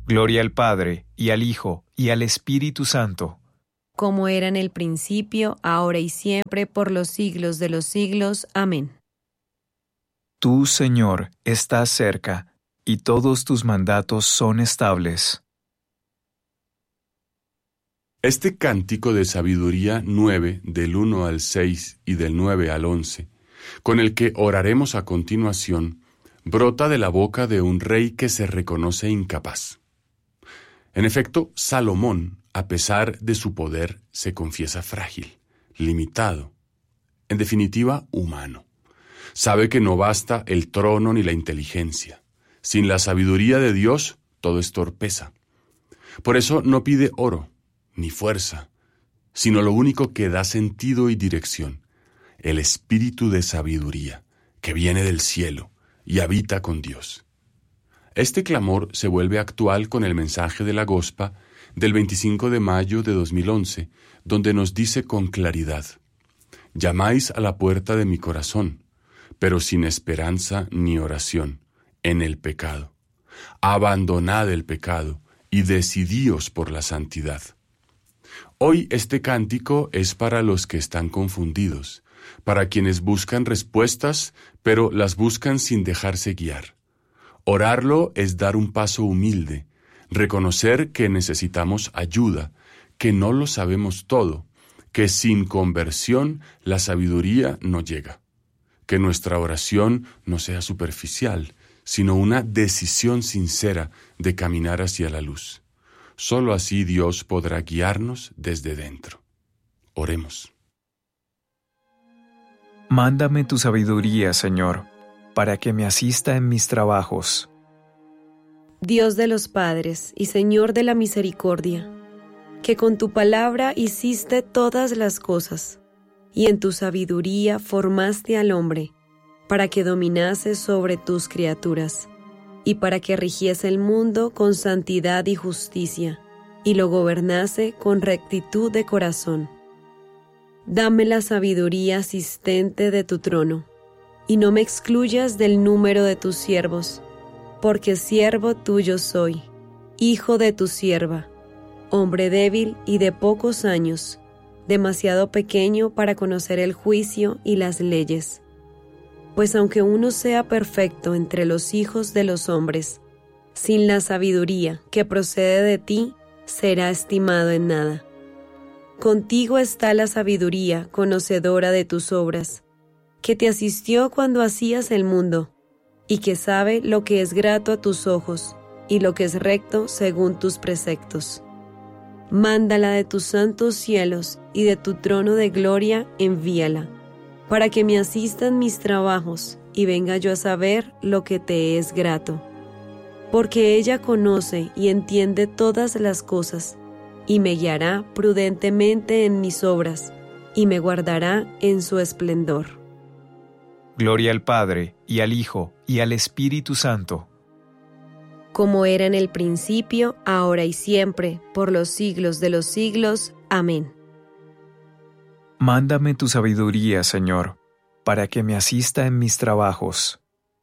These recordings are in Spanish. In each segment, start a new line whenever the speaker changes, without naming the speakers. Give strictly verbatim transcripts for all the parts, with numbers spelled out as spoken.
Gloria al Padre, y al Hijo, y al Espíritu Santo.
Como era en el principio, ahora y siempre, por los siglos de los siglos. Amén.
Tú, Señor, estás cerca, y todos tus mandatos son estables.
Este cántico de sabiduría nueve, del uno al seis y del nueve al once, con el que oraremos a continuación, brota de la boca de un rey que se reconoce incapaz. En efecto, Salomón, a pesar de su poder, se confiesa frágil, limitado, en definitiva, humano. Sabe que no basta el trono ni la inteligencia. Sin la sabiduría de Dios, todo es torpeza. Por eso no pide oro, ni fuerza, sino lo único que da sentido y dirección, el espíritu de sabiduría, que viene del cielo y habita con Dios. Este clamor se vuelve actual con el mensaje de la Gospa del veinticinco de mayo de dos mil once, donde nos dice con claridad: «Llamáis a la puerta de mi corazón, pero sin esperanza ni oración, en el pecado. Abandonad el pecado y decidíos por la santidad». Hoy este cántico es para los que están confundidos, para quienes buscan respuestas, pero las buscan sin dejarse guiar. Orarlo es dar un paso humilde, reconocer que necesitamos ayuda, que no lo sabemos todo, que sin conversión la sabiduría no llega, que nuestra oración no sea superficial, sino una decisión sincera de caminar hacia la luz. Solo así Dios podrá guiarnos desde dentro. Oremos.
Mándame tu sabiduría, Señor, para que me asista en mis trabajos.
Dios de los padres y Señor de la misericordia, que con tu palabra hiciste todas las cosas, y en tu sabiduría formaste al hombre, para que dominase sobre tus criaturas, y para que rigiese el mundo con santidad y justicia, y lo gobernase con rectitud de corazón. Dame la sabiduría asistente de tu trono, y no me excluyas del número de tus siervos, porque siervo tuyo soy, hijo de tu sierva, hombre débil y de pocos años, demasiado pequeño para conocer el juicio y las leyes. Pues aunque uno sea perfecto entre los hijos de los hombres, sin la sabiduría que procede de ti, será estimado en nada. Contigo está la sabiduría conocedora de tus obras, que te asistió cuando hacías el mundo, y que sabe lo que es grato a tus ojos, y lo que es recto según tus preceptos. Mándala de tus santos cielos, y de tu trono de gloria envíala, para que me asistan mis trabajos, y venga yo a saber lo que te es grato. Porque ella conoce y entiende todas las cosas, y me guiará prudentemente en mis obras, y me guardará en su esplendor.
Gloria al Padre, y al Hijo, y al Espíritu Santo.
Como era en el principio, ahora y siempre, por los siglos de los siglos. Amén.
Mándame tu sabiduría, Señor, para que me asista en mis trabajos.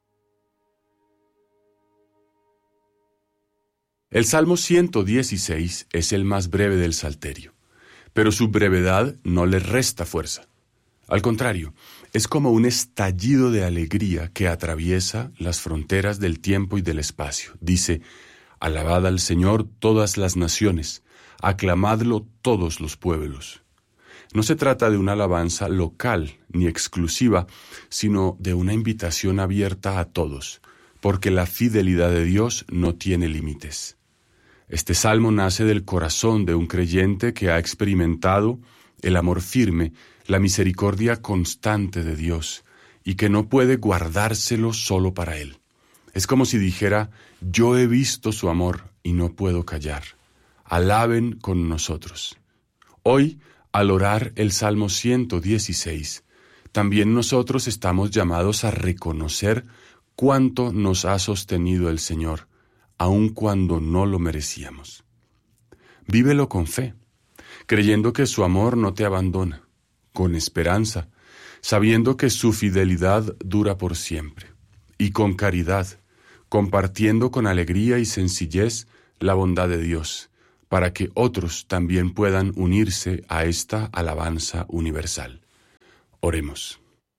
El Salmo ciento dieciséis es el más breve del Salterio, pero su brevedad no le resta fuerza. Al contrario, es como un estallido de alegría que atraviesa las fronteras del tiempo y del espacio. Dice: «Alabad al Señor todas las naciones, aclamadlo todos los pueblos». No se trata de una alabanza local ni exclusiva, sino de una invitación abierta a todos, porque la fidelidad de Dios no tiene límites. Este salmo nace del corazón de un creyente que ha experimentado el amor firme, la misericordia constante de Dios, y que no puede guardárselo solo para él. Es como si dijera: «Yo he visto su amor y no puedo callar. Alaben con nosotros». Hoy, al orar el Salmo ciento dieciséis, también nosotros estamos llamados a reconocer cuánto nos ha sostenido el Señor, aun cuando no lo merecíamos. Vívelo con fe, creyendo que su amor no te abandona, con esperanza, sabiendo que su fidelidad dura por siempre, y con caridad, compartiendo con alegría y sencillez la bondad de Dios, para que otros también puedan unirse a esta alabanza universal. Oremos.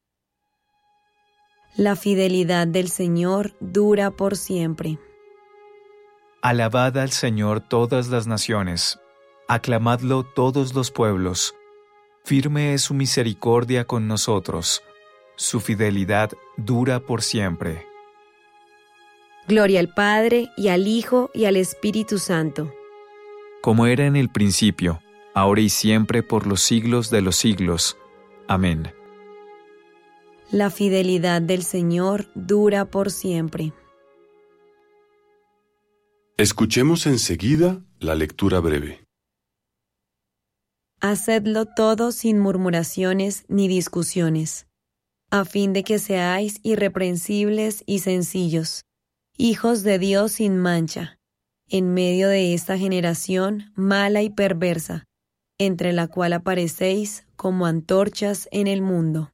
La fidelidad del Señor dura por siempre.
Alabad al Señor todas las naciones, aclamadlo todos los pueblos. Firme es su misericordia con nosotros, su fidelidad dura por siempre.
Gloria al Padre, y al Hijo, y al Espíritu Santo.
Como era en el principio, ahora y siempre, por los siglos de los siglos. Amén.
La fidelidad del Señor dura por siempre.
Escuchemos enseguida la lectura breve.
Hacedlo todo sin murmuraciones ni discusiones, a fin de que seáis irreprensibles y sencillos, hijos de Dios sin mancha, en medio de esta generación mala y perversa, entre la cual aparecéis como antorchas en el mundo.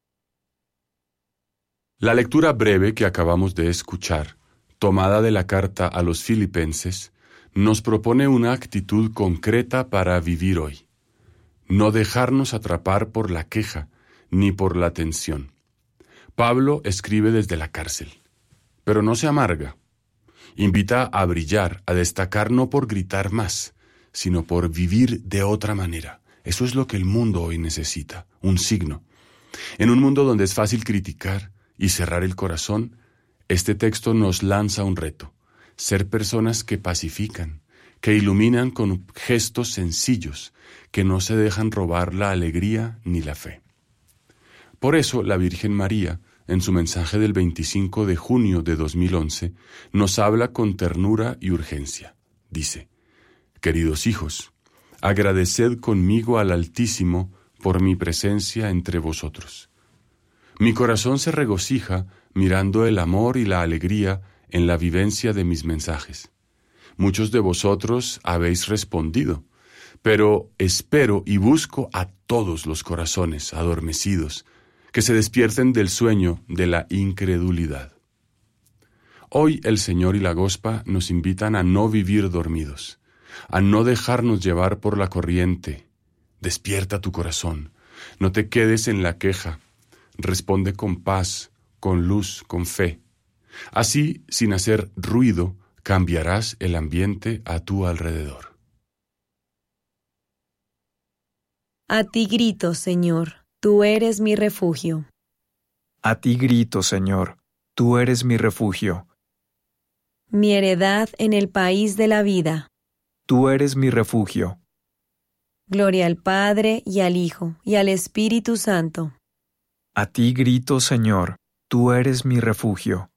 La lectura breve que acabamos de escuchar, tomada de la carta a los Filipenses, nos propone una actitud concreta para vivir hoy. No dejarnos atrapar por la queja ni por la tensión. Pablo escribe desde la cárcel, pero no se amarga. Invita a brillar, a destacar no por gritar más, sino por vivir de otra manera. Eso es lo que el mundo hoy necesita, un signo. En un mundo donde es fácil criticar y cerrar el corazón, este texto nos lanza un reto: ser personas que pacifican, que iluminan con gestos sencillos, que no se dejan robar la alegría ni la fe. Por eso la Virgen María, en su mensaje del veinticinco de junio de dos mil once, nos habla con ternura y urgencia. Dice: Queridos hijos, agradeced conmigo al Altísimo por mi presencia entre vosotros. Mi corazón se regocija mirando el amor y la alegría en la vivencia de mis mensajes. Muchos de vosotros habéis respondido, pero espero y busco a todos los corazones adormecidos, que se despierten del sueño de la incredulidad. Hoy el Señor y la Gospa nos invitan a no vivir dormidos, a no dejarnos llevar por la corriente. Despierta tu corazón, no te quedes en la queja, responde con paz, con luz, con fe. Así, sin hacer ruido, cambiarás el ambiente a tu alrededor.
A ti grito, Señor, tú eres mi refugio.
A ti grito, Señor, tú eres mi refugio.
Mi heredad en el país de la vida.
Tú eres mi refugio.
Gloria al Padre, y al Hijo, y al Espíritu Santo.
A ti grito, Señor, tú eres mi refugio.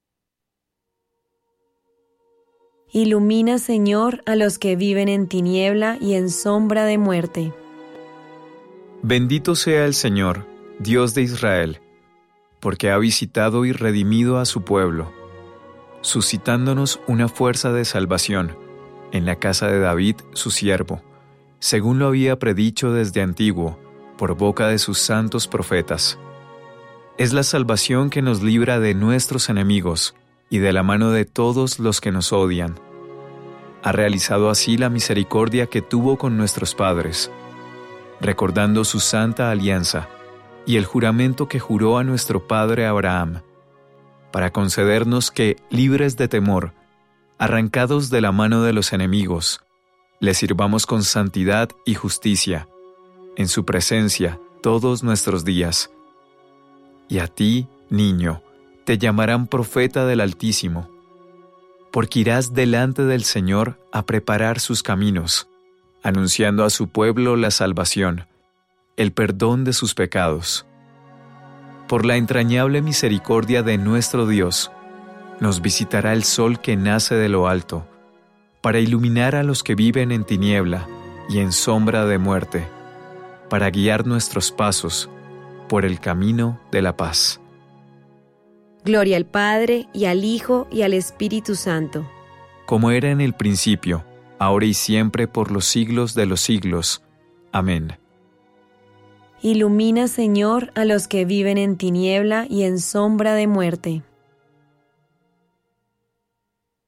Ilumina, Señor, a los que viven en tiniebla y en sombra de muerte.
Bendito sea el Señor, Dios de Israel, porque ha visitado y redimido a su pueblo, suscitándonos una fuerza de salvación en la casa de David, su siervo, según lo había predicho desde antiguo, por boca de sus santos profetas. Es la salvación que nos libra de nuestros enemigos y de la mano de todos los que nos odian. Ha realizado así la misericordia que tuvo con nuestros padres, recordando su santa alianza y el juramento que juró a nuestro padre Abraham, para concedernos que, libres de temor, arrancados de la mano de los enemigos, le sirvamos con santidad y justicia, en su presencia todos nuestros días. Y a ti, niño, te llamarán profeta del Altísimo, porque irás delante del Señor a preparar sus caminos, anunciando a su pueblo la salvación, el perdón de sus pecados. Por la entrañable misericordia de nuestro Dios, nos visitará el sol que nace de lo alto, para iluminar a los que viven en tiniebla y en sombra de muerte, para guiar nuestros pasos por el camino de la paz.
Gloria al Padre, y al Hijo, y al Espíritu Santo.
Como era en el principio, ahora y siempre, por los siglos de los siglos. Amén.
Ilumina, Señor, a los que viven en tiniebla y en sombra de muerte.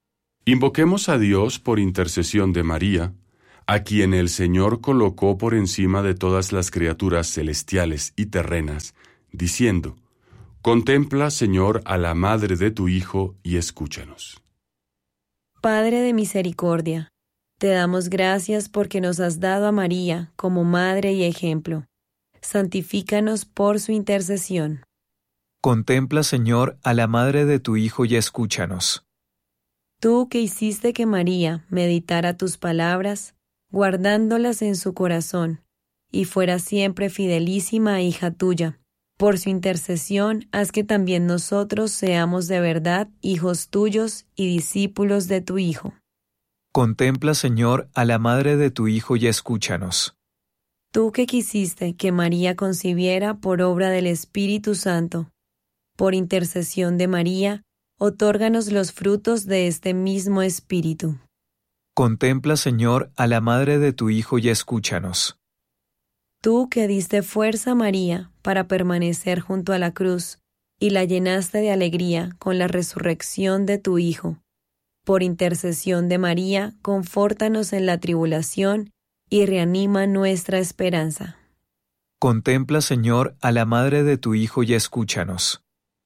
Invoquemos a Dios por intercesión de María, a quien el Señor colocó por encima de todas las criaturas celestiales y terrenas, diciendo: Contempla, Señor, a la madre de tu Hijo y escúchanos.
Padre de misericordia, te damos gracias porque nos has dado a María como madre y ejemplo. Santifícanos por su intercesión.
Contempla, Señor, a la madre de tu Hijo y escúchanos.
Tú que hiciste que María meditara tus palabras, guardándolas en su corazón, y fuera siempre fidelísima hija tuya, por su intercesión haz que también nosotros seamos de verdad hijos tuyos y discípulos de tu Hijo.
Contempla, Señor, a la madre de tu Hijo y escúchanos.
Tú que quisiste que María concibiera por obra del Espíritu Santo, por intercesión de María, otórganos los frutos de este mismo Espíritu.
Contempla, Señor, a la madre de tu Hijo y escúchanos.
Tú que diste fuerza a María para permanecer junto a la cruz y la llenaste de alegría con la resurrección de tu Hijo, por intercesión de María, confórtanos en la tribulación y reanima nuestra esperanza.
Contempla, Señor, a la madre de tu Hijo y escúchanos.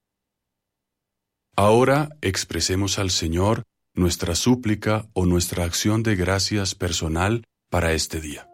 Ahora expresemos al Señor nuestra súplica o nuestra acción de gracias personal para este día.